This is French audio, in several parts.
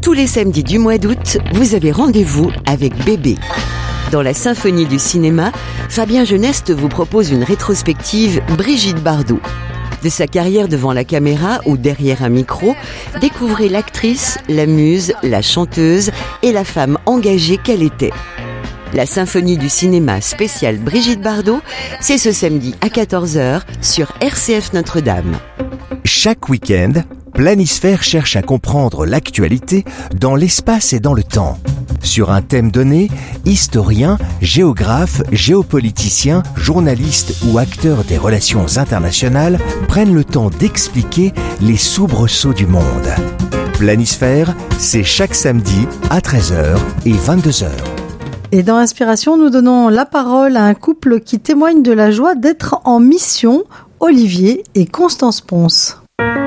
Tous les samedis du mois d'août, vous avez rendez-vous avec Bébé. Dans la symphonie du cinéma, Fabien Geneste vous propose une rétrospective Brigitte Bardot. De sa carrière devant la caméra ou derrière un micro, découvrez l'actrice, la muse, la chanteuse et la femme engagée qu'elle était. La symphonie du cinéma spéciale Brigitte Bardot, c'est ce samedi à 14h sur RCF Notre-Dame. Chaque week-end, Planisphère cherche à comprendre l'actualité dans l'espace et dans le temps. Sur un thème donné, historiens, géographes, géopoliticiens, journalistes ou acteurs des relations internationales prennent le temps d'expliquer les soubresauts du monde. Planisphère, c'est chaque samedi à 13h et 22h. Et dans Inspiration, nous donnons la parole à un couple qui témoigne de la joie d'être en mission, Olivier et Constance Ponce.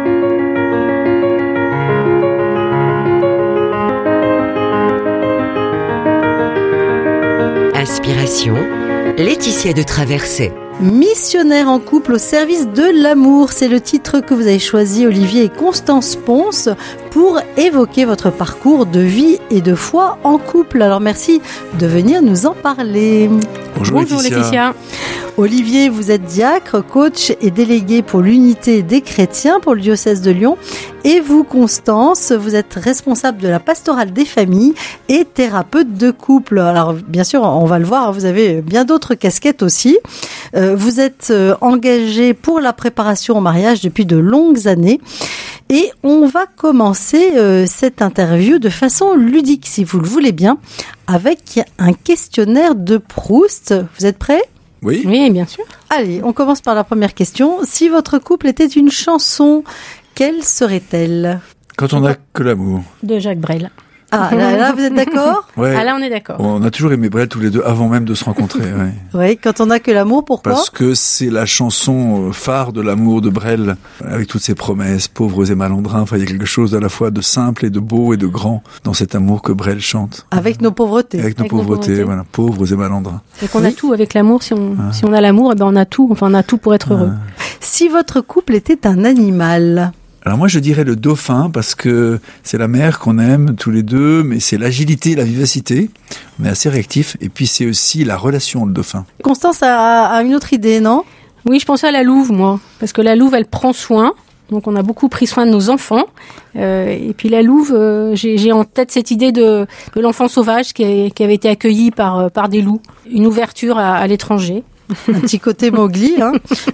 Inspiration, Laetitia de Traversée. Missionnaire en couple au service de l'amour, c'est le titre que vous avez choisi, Olivier et Constance Ponce, pour évoquer votre parcours de vie et de foi en couple. Alors merci de venir nous en parler. Bonjour Laetitia. Olivier, vous êtes diacre, coach et délégué pour l'unité des chrétiens pour le diocèse de Lyon. Et vous, Constance, vous êtes responsable de la pastorale des familles et thérapeute de couple. Alors, bien sûr, on va le voir, vous avez bien d'autres casquettes aussi. Vous êtes engagé pour la préparation au mariage depuis de longues années. Et on va commencer cette interview de façon ludique, si vous le voulez bien, avec un questionnaire de Proust. Vous êtes prêts ? Oui, bien sûr. Allez, on commence par la première question. Si votre couple était une chanson, quelle serait-elle ? Quand on n'a que l'amour. De Jacques Brel. Ah, là, vous êtes d'accord ? Ouais. Ah là, on est d'accord. On a toujours aimé Brel tous les deux avant même de se rencontrer. Ouais. Oui, quand on n'a que l'amour, pourquoi ? Parce que c'est la chanson phare de l'amour de Brel, avec toutes ses promesses, pauvres et malandrins. Enfin, il y a quelque chose à la fois de simple et de beau et de grand dans cet amour que Brel chante. Avec nos pauvretés. Avec nos pauvretés, voilà, pauvres et malandrins. Et qu'on a tout avec l'amour. Si on a l'amour, on a tout. Enfin, on a tout pour être heureux. Si votre couple était un animal ? Alors moi je dirais le dauphin parce que c'est la mer qu'on aime tous les deux, mais c'est l'agilité, la vivacité, on est assez réactif, et puis c'est aussi la relation le dauphin. Constance a une autre idée, non ? Oui, je pensais à la louve, moi, parce que la louve, elle prend soin. Donc on a beaucoup pris soin de nos enfants. Et puis la louve, j'ai en tête cette idée de l'enfant sauvage qui avait été accueilli par des loups, une ouverture à l'étranger. Un petit côté Mowgli, hein.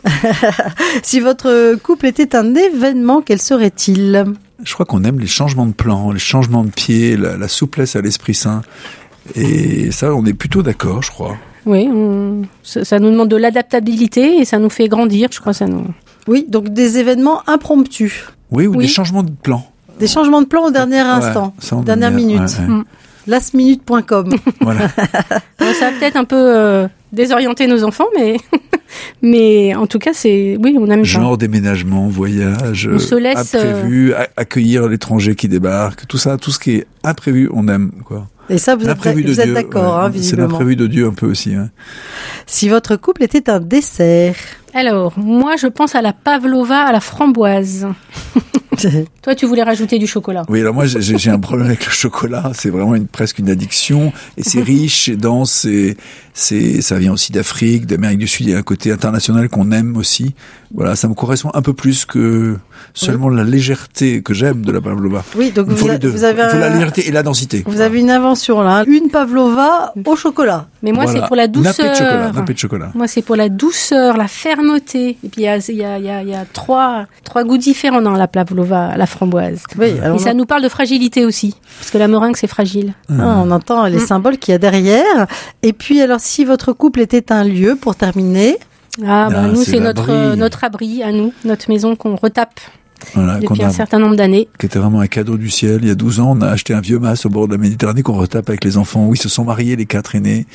Si votre couple était un événement, quel serait-il ? Je crois qu'on aime les changements de plan, les changements de pied, la souplesse à l'Esprit Saint. Et ça, on est plutôt d'accord, je crois. Oui, ça nous demande de l'adaptabilité et ça nous fait grandir, je crois. Oui, donc des événements impromptus. Oui, ou des changements de plan. Des changements de plan au dernier instant, dernière minute. Ouais. Lastminute.com. Voilà. Ça va peut-être un peu désorienter nos enfants, mais en tout cas, on aime ça. Genre déménagement, voyage, on se laisse, imprévu, accueillir l'étranger qui débarque, tout ça, tout ce qui est imprévu, on aime, quoi. Et ça, vous êtes d'accord, visiblement. C'est l'imprévu de Dieu un peu aussi. Hein. Si votre couple était un dessert ? Alors, moi, je pense à la pavlova à la framboise. Toi, tu voulais rajouter du chocolat. Oui, alors moi, j'ai un problème avec le chocolat. C'est vraiment presque une addiction. Et c'est riche, c'est dense, ça vient aussi d'Afrique, d'Amérique du Sud. Il y a un côté international qu'on aime aussi. Voilà, ça me correspond un peu plus que seulement la légèreté que j'aime de la pavlova. Oui, donc vous avez la légèreté et la densité. Vous avez une invention là, une pavlova au chocolat. Mais moi, c'est pour la douceur. Nappé de chocolat. Moi, c'est pour la douceur, la fermeté. Et puis, il y a trois goûts différents dans la pavlova à la framboise. Oui, et ça nous parle de fragilité aussi. Parce que la meringue, c'est fragile. On entend les symboles qu'il y a derrière. Et puis, alors, si votre couple était un lieu, pour terminer... nous, c'est notre abri à nous, notre maison qu'on retape. Voilà, depuis un certain nombre d'années. Qui était vraiment un cadeau du ciel. Il y a 12 ans, on a acheté un vieux mas au bord de la Méditerranée qu'on retape avec les enfants où ils se sont mariés, les 4 aînés,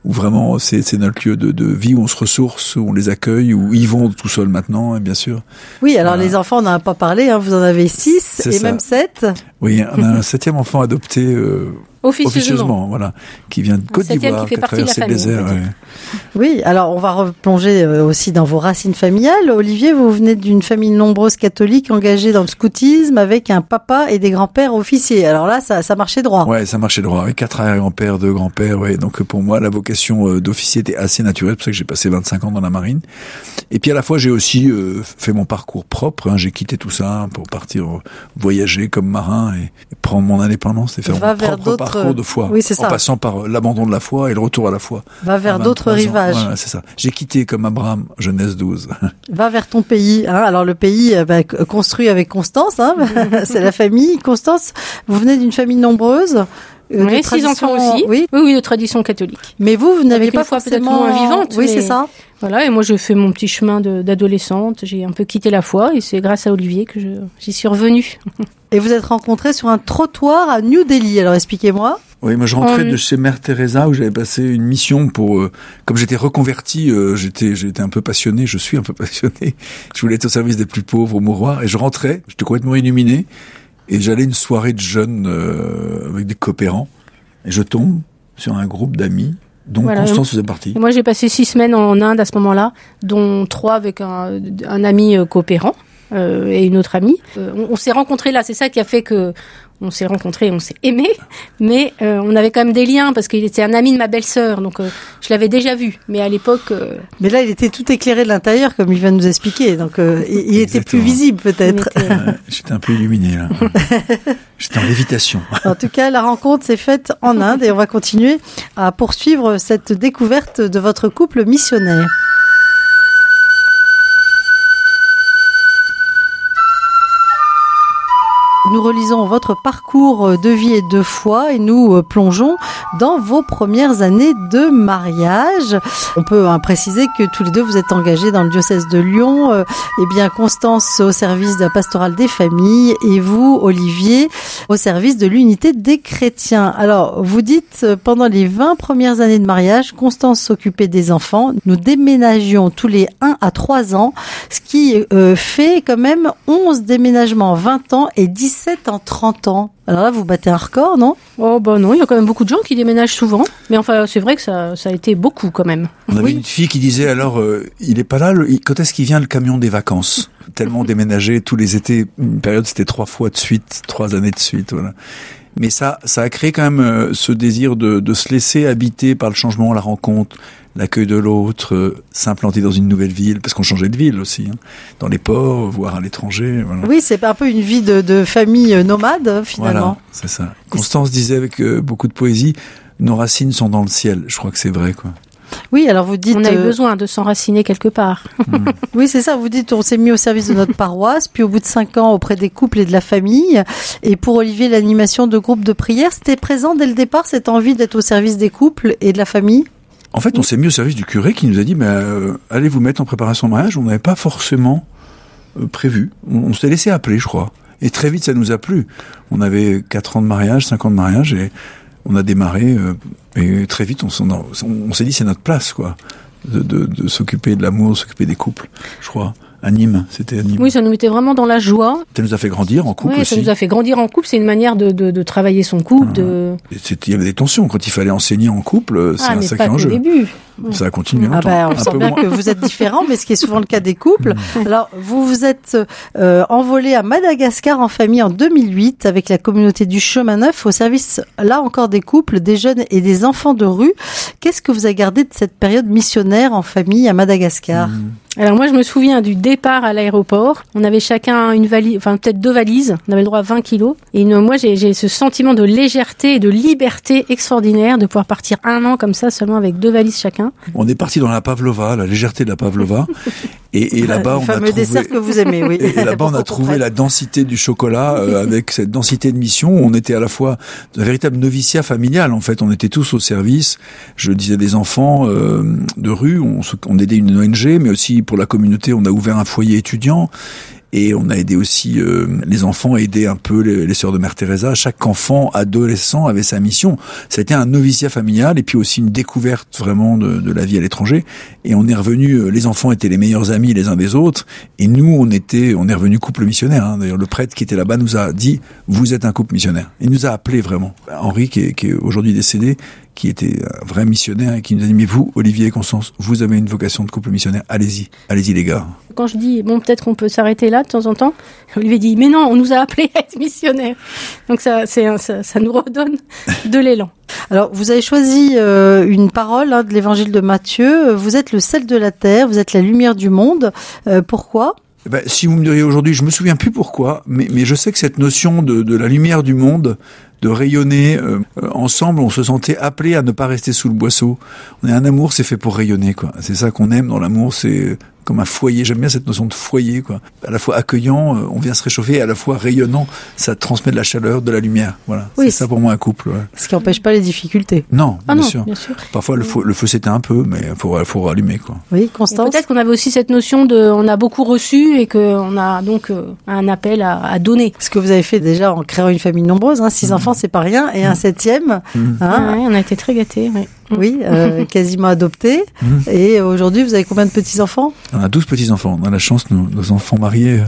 où vraiment c'est notre lieu de vie où on se ressource, où on les accueille, où ils vont tout seuls maintenant, hein, bien sûr. Oui, alors les enfants, on n'en a pas parlé, hein, vous en avez 6 et même 7. Oui, on a un 7e enfant adopté officieusement, voilà, qui vient de Côte d'Ivoire, qui a traversé le désert. Ouais. Oui, alors on va replonger aussi dans vos racines familiales. Olivier, vous venez d'une famille nombreuse catholique engagée dans le scoutisme avec un papa et des grands-pères officiers. Alors là, ça marchait droit. Ouais, ça marchait droit. Avec 4 arrière-grands-pères, 2 grands-pères. Ouais. Donc pour moi, la vocation d'officier était assez naturelle. C'est pour ça que j'ai passé 25 ans dans la marine. Et puis à la fois, j'ai aussi fait mon parcours propre. Hein. J'ai quitté tout ça pour partir voyager comme marin et prendre mon indépendance et faire mon propre parcours de foi. Oui, c'est ça. En passant par l'abandon de la foi et le retour à la foi. Va vers d'autres rivages. Voilà, c'est ça. J'ai quitté comme Abraham, Genèse 12. Va vers ton pays. Hein. Alors le pays construit avec Constance, hein. C'est la famille. Constance, vous venez d'une famille nombreuse. Oui, 6 enfants aussi. Oui, de tradition catholique. Mais vous n'avez pas forcément peut-être moins vivante. Oui, c'est ça. Voilà, et moi je fais mon petit chemin d'adolescente. J'ai un peu quitté la foi et c'est grâce à Olivier que j'y suis revenue. Et vous êtes rencontrés sur un trottoir à New Delhi. Alors expliquez-moi. Oui, moi je rentrais de chez Mère Teresa où j'avais passé une mission pour, comme j'étais reconverti, j'étais un peu passionné, je suis un peu passionné. Je voulais être au service des plus pauvres, au mouroir, et je rentrais, j'étais complètement illuminé, et j'allais à une soirée de jeunes avec des coopérants, et je tombe sur un groupe d'amis dont Constance faisait partie. Et moi j'ai passé 6 semaines en Inde à ce moment-là, dont 3 avec un ami coopérant. Et une autre amie. On s'est rencontrés là, c'est ça qui a fait que on s'est rencontrés, on s'est aimés, mais on avait quand même des liens parce qu'il était un ami de ma belle-sœur, donc je l'avais déjà vu, mais à l'époque... Mais là, il était tout éclairé de l'intérieur, comme il vient de nous expliquer, donc il était plus visible peut-être. J'étais un peu illuminé là. J'étais en lévitation. En tout cas, la rencontre s'est faite en Inde et on va continuer à poursuivre cette découverte de votre couple missionnaire. Nous relisons votre parcours de vie et de foi et nous plongeons dans vos premières années de mariage. On peut préciser que tous les deux vous êtes engagés dans le diocèse de Lyon. Eh bien, Constance au service de la pastorale des familles et vous, Olivier, au service de l'unité des chrétiens. Alors, vous dites, pendant les 20 premières années de mariage, Constance s'occupait des enfants. Nous déménagions tous les 1 à 3 ans, ce qui fait quand même 11 déménagements en 20 ans et 17 en 30 ans. Alors là, vous battez un record, non ? Oh bah non, il y a quand même beaucoup de gens qui déménagent souvent. Mais enfin, c'est vrai que ça a été beaucoup quand même. On avait une fille qui disait alors, il est pas là, quand est-ce qu'il vient le camion des vacances ? Tellement déménagé tous les étés, une période c'était 3 fois de suite, 3 années de suite, voilà. Mais ça a créé quand même ce désir de se laisser habiter par le changement, la rencontre, l'accueil de l'autre, s'implanter dans une nouvelle ville, parce qu'on changeait de ville aussi, hein, dans les ports, voire à l'étranger. Voilà. Oui, c'est un peu une vie de famille nomade, finalement. Voilà, c'est ça. Constance disait avec beaucoup de poésie, nos racines sont dans le ciel. Je crois que c'est vrai, quoi. Oui, alors vous dites... On a eu besoin de s'enraciner quelque part. Oui, c'est ça. Vous dites, on s'est mis au service de notre paroisse, puis au bout de 5 ans, auprès des couples et de la famille. Et pour Olivier, l'animation de groupes de prière, c'était présent dès le départ, cette envie d'être au service des couples et de la famille ? En fait, on s'est mis au service du curé qui nous a dit, allez vous mettre en préparation de mariage. On n'avait pas forcément prévu. On s'est laissé appeler, je crois. Et très vite, ça nous a plu. On avait 4 ans de mariage, 5 ans de mariage, et on a démarré, et très vite, on s'est dit, c'est notre place, quoi, de s'occuper de l'amour, de s'occuper des couples, je crois. À Nîmes, c'était à Nîmes. Oui, ça nous mettait vraiment dans la joie. Ça nous a fait grandir en couple aussi. Ça nous a fait grandir en couple, c'est une manière de travailler son couple. Il y avait des tensions, quand il fallait enseigner en couple, c'est un sacré enjeu. Au début. Ça a continué longtemps. On sent bien que vous êtes différents, mais ce qui est souvent le cas des couples. Alors, vous vous êtes envolé à Madagascar en famille en 2008 avec la communauté du Chemin Neuf au service, là encore, des couples, des jeunes et des enfants de rue. Qu'est-ce que vous avez gardé de cette période missionnaire en famille à Madagascar ? Alors moi, je me souviens du départ à l'aéroport. On avait chacun une valise, enfin peut-être 2 valises. On avait le droit à 20 kilos. Et moi, j'ai ce sentiment de légèreté et de liberté extraordinaire de pouvoir partir 1 an comme ça, seulement avec 2 valises chacun. On est parti dans la pavlova, la légèreté de la pavlova. Et là-bas, on a trouvé... Le fameux dessert que vous aimez, oui. Et là-bas, on a trouvé la densité du chocolat, avec cette densité de mission. On était à la fois un véritable noviciat familial, en fait. On était tous au service, je disais, des enfants de rue. On aidait une ONG, mais aussi pour la communauté, on a ouvert un foyer étudiant. Et on a aidé aussi les enfants, aider un peu les sœurs de Mère Teresa. Chaque enfant, adolescent avait sa mission. Ça a été un noviciat familial et puis aussi une découverte vraiment de la vie à l'étranger. Et on est revenu, les enfants étaient les meilleurs amis les uns des autres. Et nous, on est revenu couple missionnaire. Hein. D'ailleurs, le prêtre qui était là-bas nous a dit, vous êtes un couple missionnaire. Il nous a appelés vraiment. Henri, qui est aujourd'hui décédé, qui était un vrai missionnaire et qui nous a dit, mais vous, Olivier et Constance, vous avez une vocation de couple missionnaire. Allez-y les gars. Quand je dis, bon, peut-être qu'on peut s'arrêter là de temps en temps, Olivier dit, mais non, on nous a appelés à être missionnaires. Donc ça nous redonne de l'élan. Alors, vous avez choisi une parole de l'évangile de Matthieu. Vous êtes le sel de la terre, vous êtes la lumière du monde. Pourquoi ? Si vous me diriez aujourd'hui, je me souviens plus pourquoi, mais je sais que cette notion de la lumière du monde, de rayonner ensemble, on se sentait appelé à ne pas rester sous le boisseau. On est un amour, c'est fait pour rayonner, quoi. C'est ça qu'on aime dans l'amour, c'est comme un foyer. J'aime bien cette notion de foyer, quoi. À la fois accueillant, on vient se réchauffer, et à la fois rayonnant, ça transmet de la chaleur, de la lumière. Voilà. Oui, c'est ça pour moi un couple. Ouais. Ce qui n'empêche pas les difficultés. Non, bien sûr. Parfois le Oui. feu s'éteint un peu, mais faut rallumer, quoi. Oui, Constance. Et peut-être qu'on avait aussi cette notion on a beaucoup reçu et qu'on a donc un appel à donner. Ce que vous avez fait déjà en créant une famille nombreuse, 6 enfants, c'est pas rien, et un 7e. Ouais, on a été très gâtés. Ouais. Oui, quasiment adopté. Et aujourd'hui, vous avez combien de petits-enfants ? On a 12 petits-enfants. On a la chance, nos enfants mariés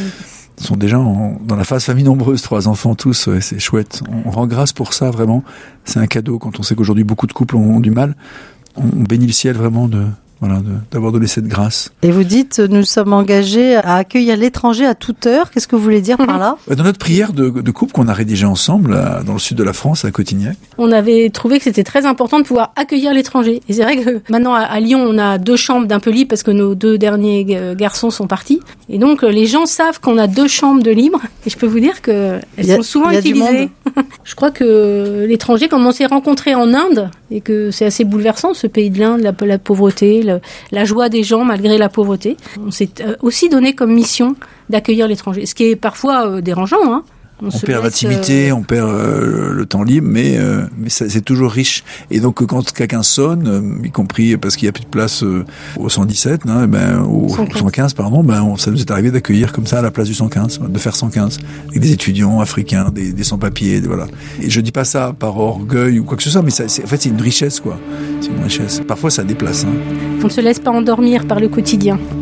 sont déjà dans la phase famille nombreuse, 3 enfants tous. Ouais, c'est chouette. On rend grâce pour ça, vraiment. C'est un cadeau quand on sait qu'aujourd'hui beaucoup de couples ont du mal. On bénit le ciel vraiment d'avoir donné cette grâce. Et vous dites, nous sommes engagés à accueillir l'étranger à toute heure. Qu'est-ce que vous voulez dire par là ? Dans notre prière de couple qu'on a rédigée ensemble, dans le sud de la France, à Cotignac. On avait trouvé que c'était très important de pouvoir accueillir l'étranger. Et c'est vrai que maintenant, à Lyon, on a 2 chambres d'un peu libres parce que nos 2 derniers garçons sont partis. Et donc, les gens savent qu'on a 2 chambres de libres. Et je peux vous dire qu'elles sont souvent utilisées. Je crois que l'étranger, comme on s'est rencontrés en Inde, et que c'est assez bouleversant, ce pays de l'Inde, la pauvreté, la joie des gens malgré la pauvreté. On s'est aussi donné comme mission d'accueillir l'étranger, ce qui est parfois dérangeant, hein. On perd l'intimité, on perd le temps libre, mais c'est toujours riche. Et donc quand quelqu'un sonne, y compris parce qu'il n'y a plus de place au 117, au 115, ça nous est arrivé d'accueillir comme ça à la place du 115, de faire 115, avec des étudiants africains, des sans-papiers, voilà. Et je dis pas ça par orgueil ou quoi que ce soit, mais c'est une richesse, quoi. C'est une richesse. Parfois ça déplace. Hein. On ne se laisse pas endormir par le quotidien.